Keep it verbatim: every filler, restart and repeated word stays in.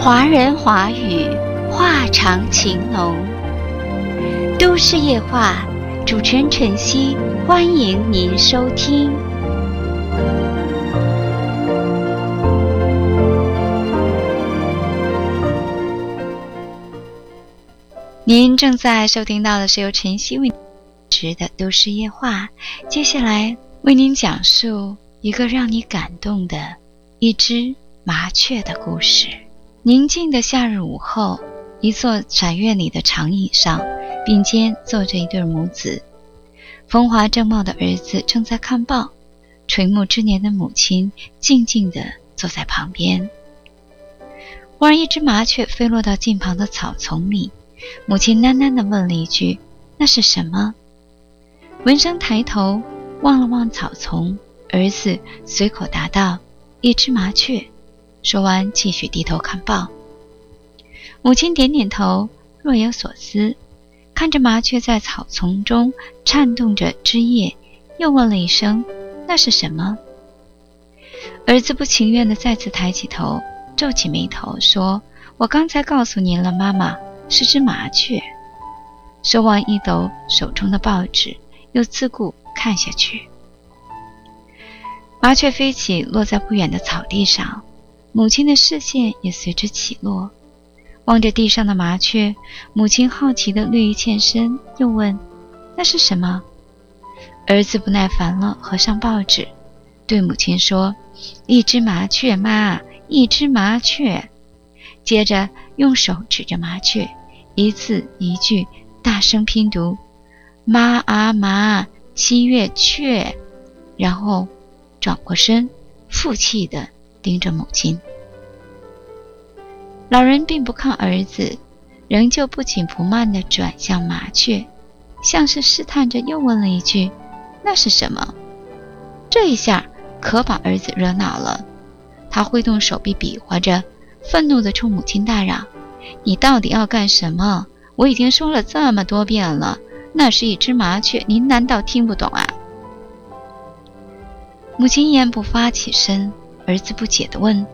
华人华语，话长情浓。都市夜话，主持人晨曦，欢迎您收听。您正在收听到的是由晨曦为您主持的都市夜话，接下来为您讲述一个让你感动的一只麻雀的故事。宁静的夏日午后，一座宅院里的长椅上并肩坐着一对母子，风华正茂的儿子正在看报，垂暮之年的母亲静静地坐在旁边。忽然一只麻雀飞落到近旁的草丛里，母亲喃喃地问了一句：“那是什么？”闻声抬头望了望草丛，儿子随口答道：“一只麻雀。”说完继续低头看报。母亲点点头，若有所思，看着麻雀在草丛中颤动着枝叶，又问了一声：“那是什么？”儿子不情愿地再次抬起头，皱起眉头说：“我刚才告诉您了，妈妈，是只麻雀。”说完一抖手中的报纸，又自顾看下去。麻雀飞起，落在不远的草地上，母亲的视线也随之起落，望着地上的麻雀，母亲好奇地略一欠身，又问：“那是什么？”儿子不耐烦了，合上报纸，对母亲说：“一只麻雀，妈，一只麻雀。”接着用手指着麻雀，一字一句大声拼读：“妈啊妈，七月雀。”然后转过身，负气地盯着母亲。老人并不看儿子，仍旧不紧不慢地转向麻雀，像是试探着又问了一句：“那是什么？”这一下可把儿子惹恼了，他挥动手臂比划着，愤怒地冲母亲大嚷：“你到底要干什么？我已经说了这么多遍了，那是一只麻雀，您难道听不懂啊？”母亲一言不发起身，儿子不解地问：“